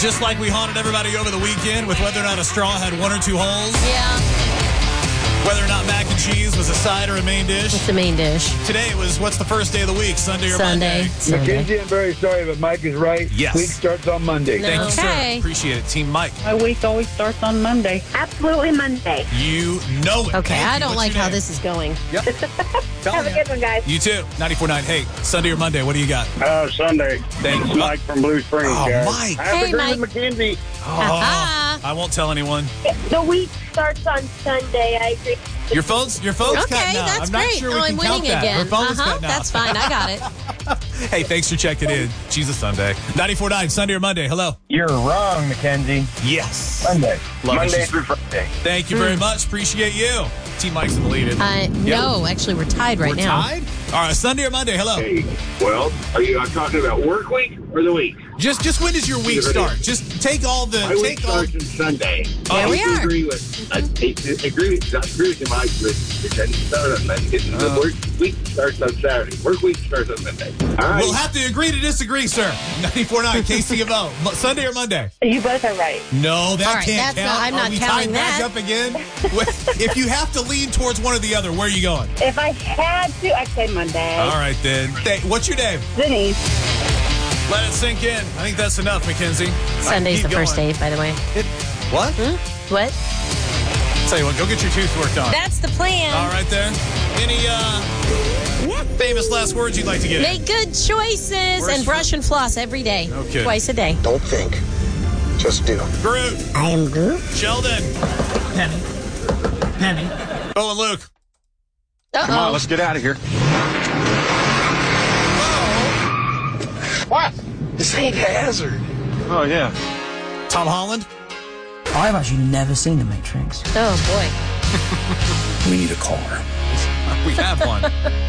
Just like we haunted everybody over the weekend with whether or not a straw had one or two holes. Yeah. Whether or not mac and cheese was a side or a main dish. It's the main dish. Today it was, what's the first day of the week? Sunday or Monday? Mackenzie, I'm very sorry, but Mike is right. Yes. Week starts on Monday. No. Thank you, sir. Okay. Appreciate it. Team Mike. My week always starts on Monday. Absolutely Monday. You know it. Okay, Thank I you. don't What's like your how name? this is going. Yep. Have a good one, guys. You too. 94.9. Hey, Sunday or Monday, what do you got? Sunday. Thanks. It's Mike from Blue Springs, Oh, guys. Mike. I have Hey, to agree Mike. with Mackenzie. Ah. I won't tell anyone. The week starts on Sunday. I agree. Your phone's Okay, cutting out. that's I'm not great. sure Oh, we I'm can count winning that. again. Her phone is cutting out. That's fine. I got it. Hey, thanks for checking in. She's a Sunday. 94.9, Sunday or Monday. Hello. You're wrong, Mackenzie. Yes. Monday. Love it. Monday through Friday. Thank you very much. Appreciate you. Team Mike's in the lead. No, actually, we're tied right We're now. tied? All right, Sunday or Monday. Hello. Hey, well, are you talking about work week or the week? Just when does your week start? Just take all the My week starts on Sunday. There we are. I agree with you, Mike. It doesn't start on Monday. The work week starts on Saturday. Work week starts on Monday. All right. We'll have to agree to disagree, sir. 94.9 KCMO. Sunday or Monday? You both are right. No, that All right, can't that's count. I'm Are not we counting tied back that. up again? If you have to lean towards one or the other, where are you going? If I had to, I'd say Monday. All right, then. What's your name? Denise. Let it sink in. I think that's enough, Mackenzie. Sunday's the Keep first going. day, by the way. What? What? Tell you what, go get your tooth worked on. That's the plan. All right, there. Any famous last words you'd like to get? Make good choices Where's- and brush and floss every day. Okay. Twice a day. Don't think. Just do. Groot. I am Groot. Sheldon. Penny. Oh, and Luke. Uh-oh. let's get out of here. What? This ain't Hazard. Oh, yeah. Tom Holland. I've actually never seen The Matrix. Oh, boy. We need a car. We have one.